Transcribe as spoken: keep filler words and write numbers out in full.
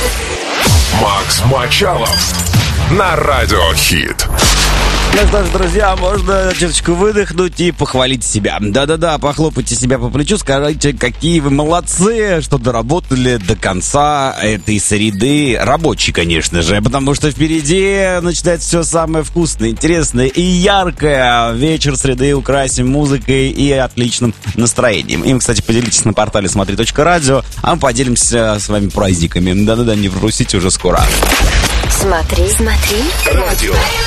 Макс Мочалов на Радио Хит. Ну что ж, друзья, можно чуточку выдохнуть и похвалить себя. Да-да-да, похлопайте себя по плечу, скажите, какие вы молодцы, что доработали до конца этой среды. Рабочей, конечно же, потому что впереди начинается все самое вкусное, интересное и яркое. Вечер среды украсим музыкой и отличным настроением. Им, кстати, поделитесь на портале смотри точка радио, а мы поделимся с вами праздниками. Да-да-да, не пропустите уже скоро. Смотри, смотри. Радио.